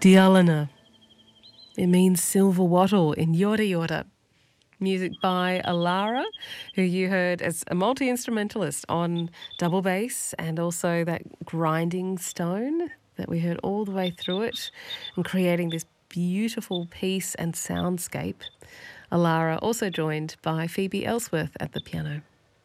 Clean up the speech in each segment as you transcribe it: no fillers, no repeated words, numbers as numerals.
Dialana. It means silver wattle in Yorta Yorta. Music by Alara, who you heard as a multi-instrumentalist on double bass and also that grinding stone that we heard all the way through it and creating this beautiful piece and soundscape. Alara also joined by Phoebe Ellsworth at the piano.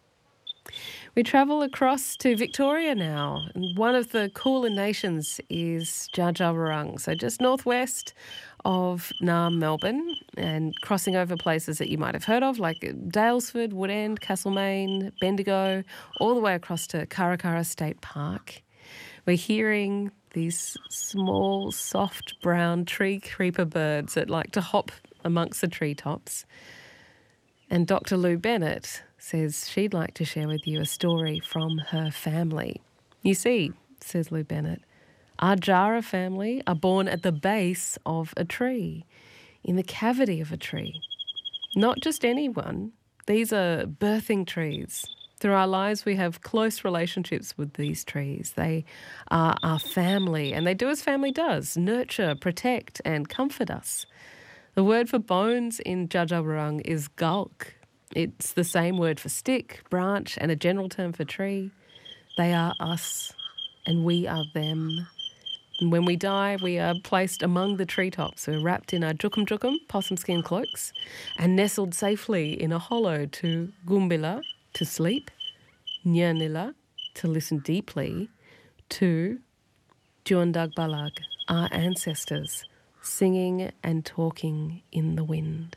We travel across to Victoria now. And one of the Kulin nations is Dja Dja Wurrung, so just northwest of Naarm, Melbourne, and crossing over places that you might have heard of, like Daylesford, Woodend, Castlemaine, Bendigo, all the way across to Karakara State Park. We're hearing these small, soft, brown tree creeper birds that like to hop amongst the treetops. And Dr. Lou Bennett says she'd like to share with you a story from her family. You see, says Lou Bennett, our Jara family are born at the base of a tree, in the cavity of a tree. Not just anyone. These are birthing trees. Through our lives, we have close relationships with these trees. They are our family, and they do as family does, nurture, protect, and comfort us. The word for bones in Dja Dja Wurrung is gulk. It's the same word for stick, branch, and a general term for tree. They are us, and we are them. And when we die, we are placed among the treetops. We're wrapped in our jukum jukum, possum skin cloaks, and nestled safely in a hollow to Gumbilla, to sleep, Nyanilla, to listen deeply, to Juandag Balag, our ancestors, singing and talking in the wind.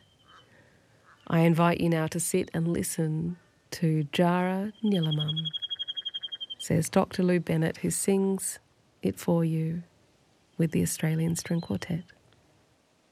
I invite you now to sit and listen to Jara Nilamum, says Dr. Lou Bennett, who sings it for you with the Australian String Quartet.